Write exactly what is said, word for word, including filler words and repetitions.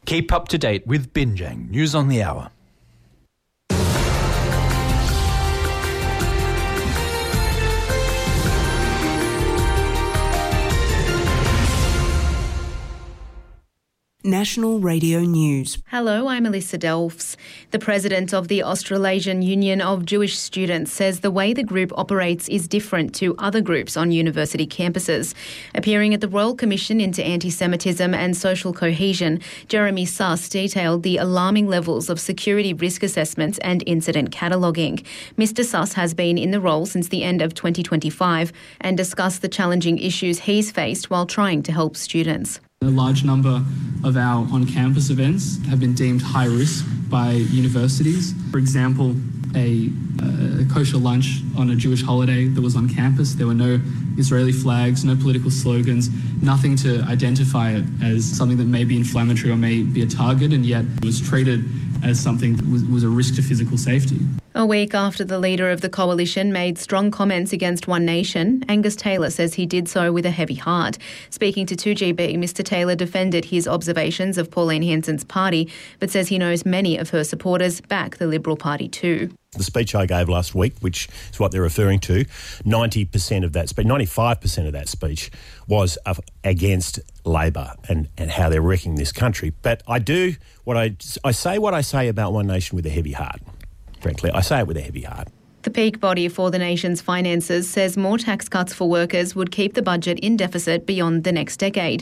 Keep up to date with Binjang News on the Hour. National Radio News. Hello, I'm Alyssa Delfs. The president of the Australasian Union of Jewish Students says the way the group operates is different to other groups on university campuses. Appearing at the Royal Commission into Anti-Semitism and Social Cohesion, Jeremy Suss detailed the alarming levels of security risk assessments and incident cataloguing. Mister Suss has been in the role since the end of twenty twenty-five and discussed the challenging issues he's faced while trying to help students. A large number of our on-campus events have been deemed high risk by universities. For example, a, a kosher lunch on a Jewish holiday that was on campus. There were no Israeli flags, no political slogans, nothing to identify it as something that may be inflammatory or may be a target, and yet it was treated as something that was, was a risk to physical safety. A week after the leader of the coalition made strong comments against One Nation, Angus Taylor says he did so with a heavy heart. Speaking to two G B, Mister Taylor defended his observations of Pauline Hanson's party, but says he knows many of her supporters back the Liberal Party too. The speech I gave last week, which is what they're referring to, ninety percent of that speech, ninety-five percent of that speech was against Labor and, and how they're wrecking this country. But I do what I, I say what I say about One Nation with a heavy heart. Frankly, I say it with a heavy heart. The peak body for the nation's finances says more tax cuts for workers would keep the budget in deficit beyond the next decade.